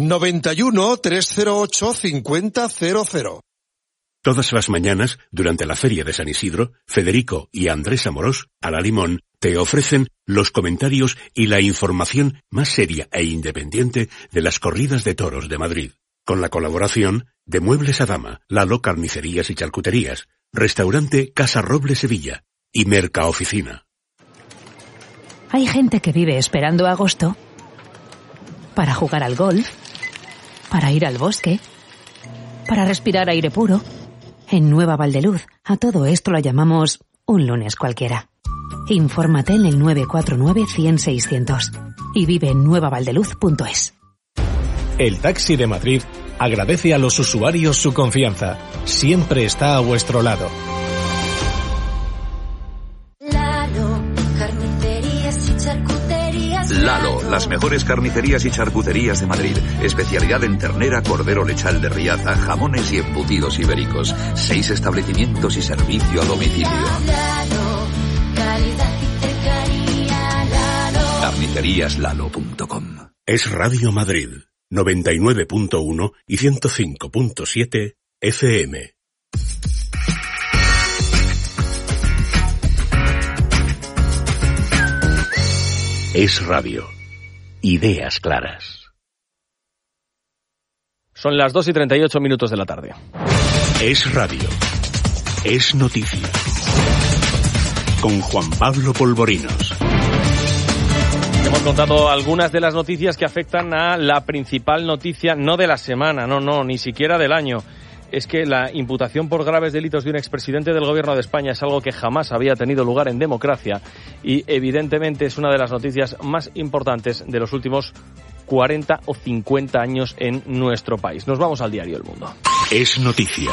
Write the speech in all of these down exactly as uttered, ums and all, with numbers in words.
noventa y uno, trescientos ocho, cincuenta cero cero. Todas las mañanas, durante la Feria de San Isidro, Federico y Andrés Amorós, a la Limón, te ofrecen los comentarios y la información más seria e independiente de las corridas de toros de Madrid. Con la colaboración de Muebles Adama, Lalo Carnicerías y Charcuterías, Restaurante Casa Roble Sevilla y Mercaoficina. Hay gente que vive esperando agosto para jugar al golf, para ir al bosque, para respirar aire puro. En Nueva Valdeluz, a todo esto lo llamamos un lunes cualquiera. Infórmate en el nueve cuatro nueve, cien, seiscientos y vive en nueva valdeluz punto es. El Taxi de Madrid agradece a los usuarios su confianza. Siempre está a vuestro lado. Lalo, las mejores carnicerías y charcuterías de Madrid. Especialidad en ternera, cordero lechal de Riaza, jamones y embutidos ibéricos. Seis establecimientos y servicio a domicilio. carnicerías lalo punto com. Es Radio Madrid, noventa y nueve punto uno y ciento cinco punto siete F M. Es Radio. Ideas claras. Son las dos y treinta y ocho minutos de la tarde. Es Radio. Es noticia. Con Juan Pablo Polvorinos. Hemos contado algunas de las noticias que afectan a la principal noticia, no de la semana, no, no, ni siquiera del año. Es que la imputación por graves delitos de un expresidente del Gobierno de España es algo que jamás había tenido lugar en democracia y evidentemente es una de las noticias más importantes de los últimos cuarenta o cincuenta años en nuestro país. Nos vamos al diario El Mundo. Es noticia.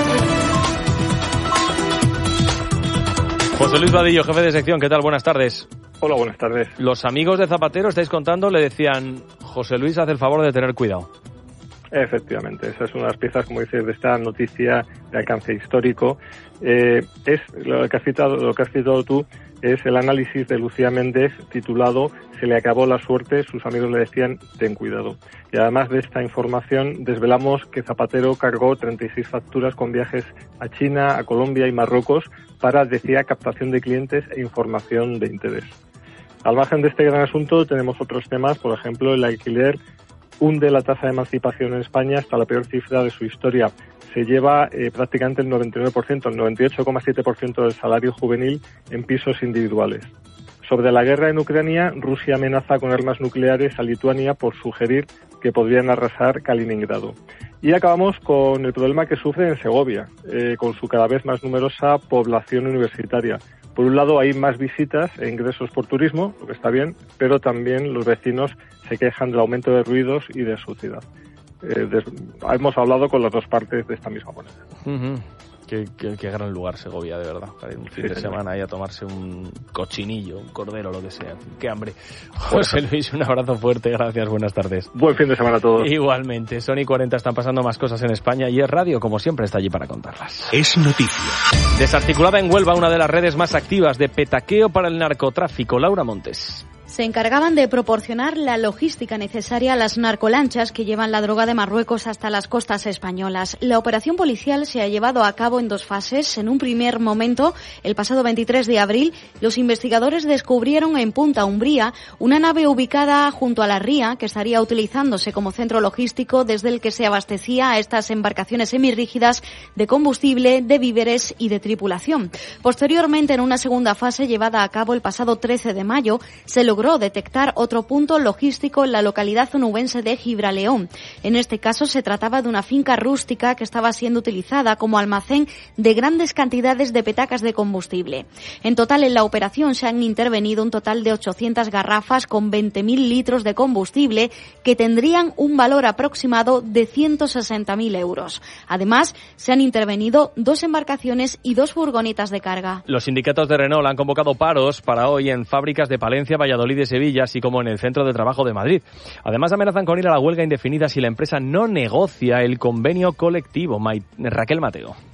José Luis Vadillo, jefe de sección, ¿qué tal? Buenas tardes. Hola, buenas tardes. Los amigos de Zapatero, estáis contando, le decían, José Luis, haz el favor de tener cuidado. Efectivamente, esa es una de las piezas, como dices, de esta noticia de alcance histórico. Eh, es lo que has citado, lo que has citado tú, es el análisis de Lucía Méndez titulado "Se le acabó la suerte", sus amigos le decían "ten cuidado". Y además de esta información desvelamos que Zapatero cargó treinta y seis facturas con viajes a China, a Colombia y Marruecos para, decía, captación de clientes e información de interés. Al margen de este gran asunto tenemos otros temas, por ejemplo, el alquiler hunde la tasa de emancipación en España hasta la peor cifra de su historia. Se lleva eh, prácticamente el noventa y nueve por ciento, el noventa y ocho coma siete por ciento del salario juvenil en pisos individuales. Sobre la guerra en Ucrania, Rusia amenaza con armas nucleares a Lituania por sugerir que podrían arrasar Kaliningrado. Y acabamos con el problema que sufre en Segovia, eh, con su cada vez más numerosa población universitaria. Por un lado hay más visitas e ingresos por turismo, lo que está bien, pero también los vecinos se quejan del aumento de ruidos y de suciedad. Eh, des, hemos hablado con las dos partes de esta misma moneda. Uh-huh. Qué, qué, qué gran lugar Segovia, de verdad, para ir un fin sí, de señor. semana ahí a tomarse un cochinillo, un cordero, lo que sea. Qué hambre. José Luis, un abrazo fuerte, gracias, buenas tardes. Buen fin de semana a todos. Igualmente, Sony cuarenta están pasando más cosas en España y Es Radio, como siempre, está allí para contarlas. Es noticia. Desarticulada en Huelva una de las redes más activas de petaqueo para el narcotráfico. Laura Montes. Se encargaban de proporcionar la logística necesaria a las narcolanchas que llevan la droga de Marruecos hasta las costas españolas. La operación policial se ha llevado a cabo en dos fases. En un primer momento, el pasado veintitrés de abril, los investigadores descubrieron en Punta Umbría una nave ubicada junto a la ría que estaría utilizándose como centro logístico desde el que se abastecía a estas embarcaciones semirrígidas de combustible, de víveres y de tripulación. Posteriormente, en una segunda fase llevada a cabo el pasado trece de mayo, se logró detectar otro punto logístico en la localidad onubense de Gibraleón. En este caso se trataba de una finca rústica que estaba siendo utilizada como almacén de grandes cantidades de petacas de combustible. En total, en la operación se han intervenido un total de ochocientas garrafas con veinte mil litros de combustible que tendrían un valor aproximado de ciento sesenta mil euros. Además, se han intervenido dos embarcaciones y dos furgonetas de carga. Los sindicatos de Renault han convocado paros para hoy en fábricas de Palencia, Valladolid y de Sevilla, así como en el Centro de Trabajo de Madrid. Además, amenazan con ir a la huelga indefinida si la empresa no negocia el convenio colectivo. Ma- Raquel Mateo.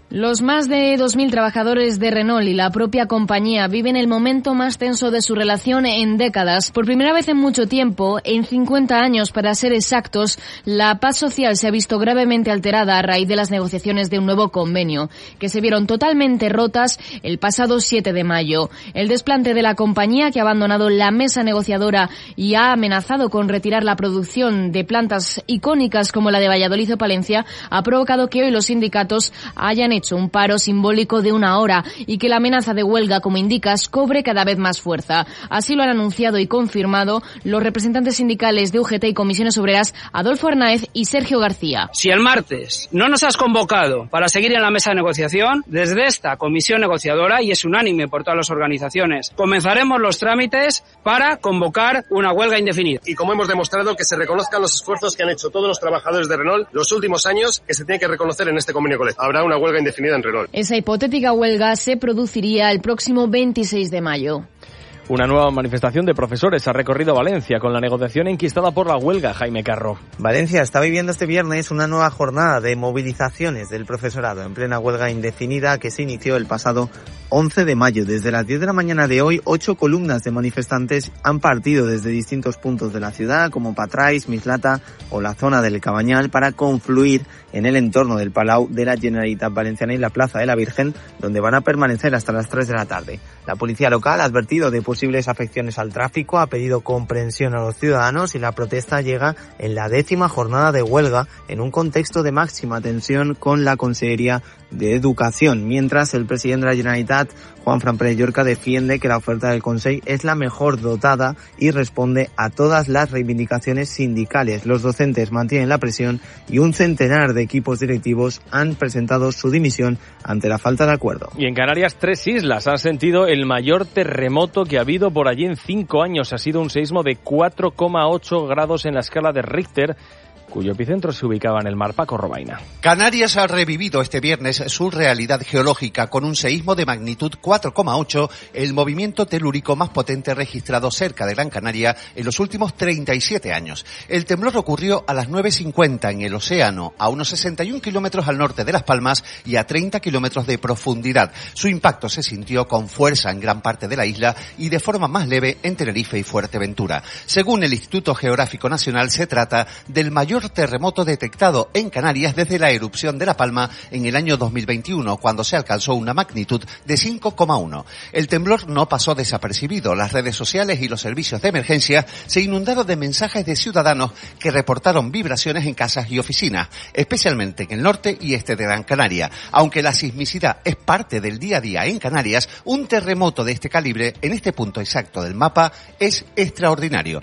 Los más de dos mil trabajadores de Renault y la propia compañía viven el momento más tenso de su relación en décadas. Por primera vez en mucho tiempo, en cincuenta años para ser exactos, la paz social se ha visto gravemente alterada a raíz de las negociaciones de un nuevo convenio, que se vieron totalmente rotas el pasado siete de mayo. El desplante de la compañía, que ha abandonado la mesa negociadora y ha amenazado con retirar la producción de plantas icónicas como la de Valladolid o Palencia, ha provocado que hoy los sindicatos hayan hecho un paro simbólico de una hora y que la amenaza de huelga, como indicas, cobre cada vez más fuerza. Así lo han anunciado y confirmado los representantes sindicales de U G T y Comisiones Obreras, Adolfo Arnaez y Sergio García. Si el martes no nos has convocado para seguir en la mesa de negociación, desde esta comisión negociadora, y es unánime por todas las organizaciones, comenzaremos los trámites para convocar una huelga indefinida. Y como hemos demostrado, que se reconozcan los esfuerzos que han hecho todos los trabajadores de Renault los últimos años, que se tiene que reconocer en este convenio colectivo. Habrá una huelga indefinida en Renault. Esa hipotética huelga se produciría el próximo veintiséis de mayo. Una nueva manifestación de profesores ha recorrido Valencia con la negociación enquistada por la huelga. Jaime Carro. Valencia está viviendo este viernes una nueva jornada de movilizaciones del profesorado en plena huelga indefinida que se inició el pasado once de mayo. Desde las diez de la mañana de hoy, ocho columnas de manifestantes han partido desde distintos puntos de la ciudad, como Patrais, Mislata o la zona del Cabañal, para confluir en el entorno del Palau de la Generalitat Valenciana y la Plaza de la Virgen, donde van a permanecer hasta las tres de la tarde. La policía local ha advertido de posibles afecciones al tráfico, ha pedido comprensión a los ciudadanos y la protesta llega en la décima jornada de huelga en un contexto de máxima tensión con la Consellería de Educación, mientras el presidente de la Generalitat, Juan Fran Pérez Llorca, defiende que la oferta del Consell es la mejor dotada y responde a todas las reivindicaciones sindicales. Los docentes mantienen la presión y un centenar de equipos directivos han presentado su dimisión ante la falta de acuerdo. Y en Canarias, tres islas han sentido el mayor terremoto que ha habido por allí en cinco años. Ha sido un seísmo de cuatro coma ocho grados en la escala de Richter, cuyo epicentro se ubicaba en el mar. Paco Robaina. Canarias ha revivido este viernes su realidad geológica con un seísmo de magnitud cuatro coma ocho, el movimiento telúrico más potente registrado cerca de Gran Canaria en los últimos treinta y siete años. El temblor ocurrió a las nueve cincuenta en el océano, a unos sesenta y un kilómetros al norte de Las Palmas y a treinta kilómetros de profundidad. Su impacto se sintió con fuerza en gran parte de la isla y de forma más leve en Tenerife y Fuerteventura. Según el Instituto Geográfico Nacional, se trata del mayor terremoto detectado en Canarias desde la erupción de La Palma en el año dos mil veintiuno, cuando se alcanzó una magnitud de cinco coma uno. El temblor no pasó desapercibido. Las redes sociales y los servicios de emergencia se inundaron de mensajes de ciudadanos que reportaron vibraciones en casas y oficinas, especialmente en el norte y este de Gran Canaria. Aunque la sismicidad es parte del día a día en Canarias, un terremoto de este calibre en este punto exacto del mapa es extraordinario.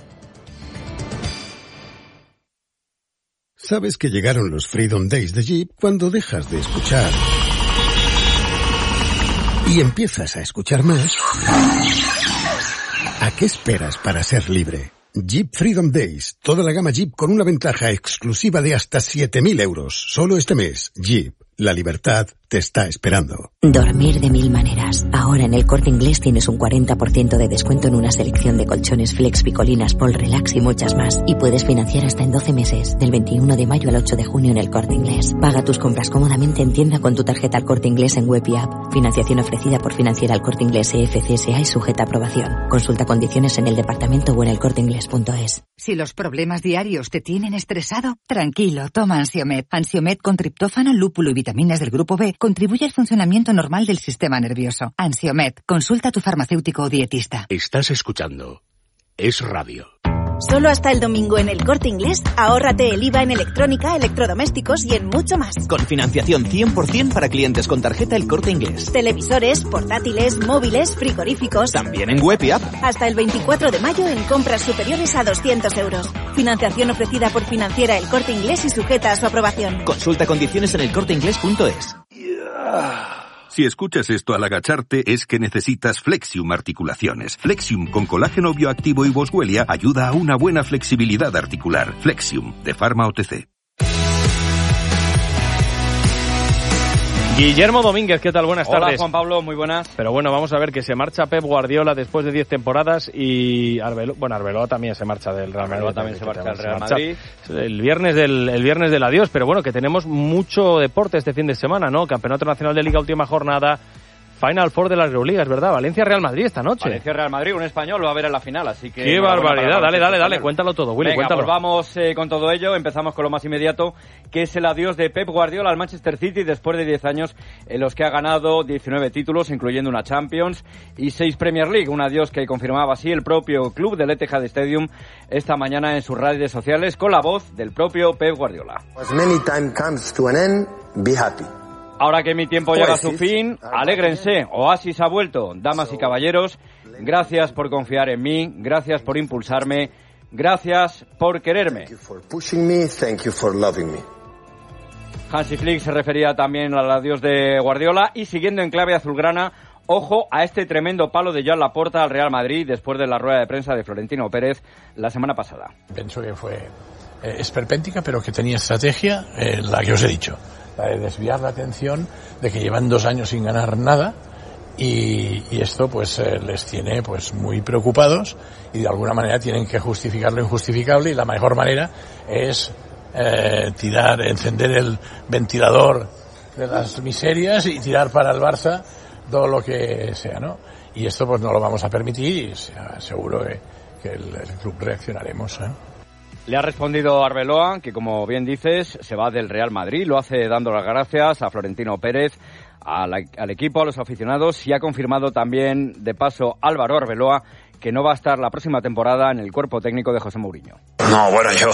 Sabes que llegaron los Freedom Days de Jeep cuando dejas de escuchar y empiezas a escuchar más. ¿A qué esperas para ser libre? Jeep Freedom Days, toda la gama Jeep con una ventaja exclusiva de hasta siete mil euros. Solo este mes, Jeep, la libertad te está esperando. Dormir de mil maneras. Ahora en el Corte Inglés tienes un cuarenta por ciento de descuento en una selección de colchones Flex, Picolinas, Pol Relax y muchas más. Y puedes financiar hasta en doce meses, del veintiuno de mayo al ocho de junio en el Corte Inglés. Paga tus compras cómodamente en tienda con tu tarjeta al Corte Inglés en web y app. Financiación ofrecida por Financiera al Corte Inglés E F C S A y sujeta a aprobación. Consulta condiciones en el departamento o en el corte inglés punto es. Si los problemas diarios te tienen estresado, tranquilo, toma Ansiomed. Ansiomed con triptófano, lúpulo y vitaminas del grupo B contribuye al funcionamiento normal del sistema nervioso. Ansiomed, consulta a tu farmacéutico o dietista. Estás escuchando Es Radio. Solo hasta el domingo en el Corte Inglés, ahórrate el I V A en electrónica, electrodomésticos y en mucho más. Con financiación cien por ciento para clientes con tarjeta El Corte Inglés. Televisores, portátiles, móviles, frigoríficos. También en web y app. Hasta el veinticuatro de mayo en compras superiores a doscientos euros. Financiación ofrecida por Financiera El Corte Inglés y sujeta a su aprobación. Consulta condiciones en el corte inglés punto es. Si escuchas esto al agacharte es que necesitas Flexium Articulaciones. Flexium con colágeno bioactivo y boswellia ayuda a una buena flexibilidad articular. Flexium, de Pharma O T C. Guillermo Domínguez, ¿qué tal? Buenas Hola, tardes. Juan Pablo, muy buenas. Pero bueno, vamos a ver que se marcha Pep Guardiola después de diez temporadas y Arbeloa, bueno, Arbeloa también se marcha del Real Madrid. Arbeloa también se marcha del Real Madrid. El viernes del el viernes del adiós, pero bueno, que tenemos mucho deporte este fin de semana, ¿no? Campeonato Nacional de Liga, última jornada. Final Four de la Euroliga, es verdad. Valencia-Real Madrid esta noche. Valencia-Real Madrid, un español lo va a ver en la final, así que... ¡Qué barbaridad! Dale, dale, dale, cuéntalo todo, Willy, Venga, cuéntalo. Pues vamos eh, con todo ello. Empezamos con lo más inmediato, que es el adiós de Pep Guardiola al Manchester City después de diez años en los que ha ganado diecinueve títulos, incluyendo una Champions y seis Premier League. Un adiós que confirmaba así el propio club del Etihad Stadium esta mañana en sus redes sociales con la voz del propio Pep Guardiola. As many time comes to an end, be happy. Ahora que mi tiempo llega a su fin, alégrense, Oasis ha vuelto. Damas y caballeros, gracias por confiar en mí, gracias por impulsarme, gracias por quererme. Hansi Flick se refería también al adiós de Guardiola y siguiendo en clave azulgrana, ojo a este tremendo palo de Joan Laporta al Real Madrid después de la rueda de prensa de Florentino Pérez la semana pasada. Pienso que fue eh, esperpéntica, pero que tenía estrategia, eh, la que os he dicho. La de desviar la atención de que llevan dos años sin ganar nada y, y esto pues eh, les tiene pues muy preocupados y de alguna manera tienen que justificar lo injustificable y la mejor manera es eh, tirar, encender el ventilador de las miserias y tirar para el Barça todo lo que sea, ¿no? Y esto pues no lo vamos a permitir y seguro que, que el, el club reaccionaremos, ¿eh? Le ha respondido Arbeloa, que como bien dices, se va del Real Madrid, lo hace dando las gracias a Florentino Pérez, a la, al equipo, a los aficionados, y ha confirmado también, de paso, Álvaro Arbeloa, que no va a estar la próxima temporada en el cuerpo técnico de José Mourinho. No, bueno, yo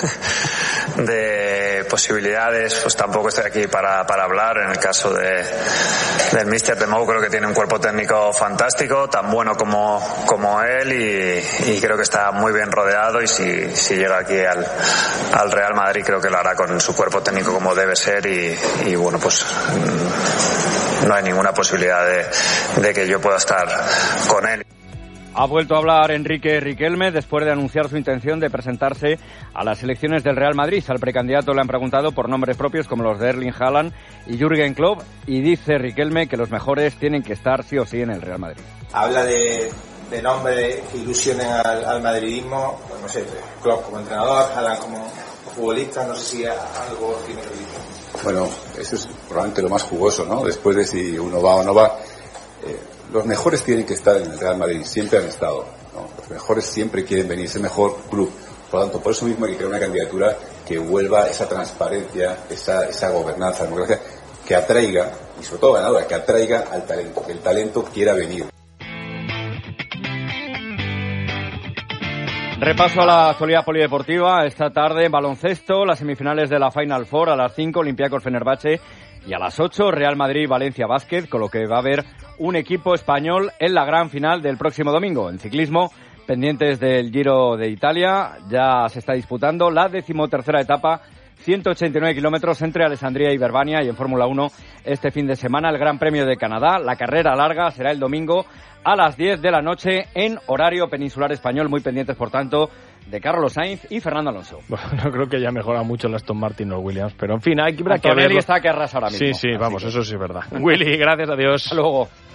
de posibilidades pues tampoco estoy aquí para, para hablar. En el caso de del míster de Mou, creo que tiene un cuerpo técnico fantástico, tan bueno como, como él y, y creo que está muy bien rodeado y si, si llega aquí al, al Real Madrid creo que lo hará con su cuerpo técnico como debe ser y, y bueno, pues no hay ninguna posibilidad de, de que yo pueda estar con él. Ha vuelto a hablar Enrique Riquelme después de anunciar su intención de presentarse a las elecciones del Real Madrid. Al precandidato le han preguntado por nombres propios como los de Erling Haaland y Jürgen Klopp y dice Riquelme que los mejores tienen que estar sí o sí en el Real Madrid. Habla de, de nombres que ilusionen al, al madridismo, pues no sé, Klopp como entrenador, Haaland como futbolista, no sé si algo tiene que ver. Bueno, eso es probablemente lo más jugoso, ¿no? Después de si uno va o no va. Eh, Los mejores tienen que estar en el Real Madrid, siempre han estado, ¿no? Los mejores siempre quieren venir, es el mejor club. Por lo tanto, por eso mismo hay que crear una candidatura que vuelva esa transparencia, esa, esa gobernanza, democracia, que atraiga, y sobre todo ganadora, que atraiga al talento, que el talento quiera venir. Repaso a la actualidad polideportiva. Esta tarde en baloncesto, las semifinales de la Final Four a las cinco, Olympiacos Fenerbahce, y a las ocho, Real Madrid-Valencia Basket, con lo que va a haber un equipo español en la gran final del próximo domingo. En ciclismo, pendientes del Giro de Italia, ya se está disputando la decimotercera etapa, ciento ochenta y nueve kilómetros entre Alessandria y Verbania, y en Fórmula uno este fin de semana el Gran Premio de Canadá. La carrera larga será el domingo a las diez de la noche en horario peninsular español, muy pendientes por tanto de Carlos Sainz y Fernando Alonso. Bueno, no creo que ya mejora mucho el Aston Martin o Williams, pero en fin, hay que ver. Antonelli está que arrasa ahora mismo. Sí, sí, vamos, que... eso sí es verdad. Willy, gracias, adiós. Hasta luego.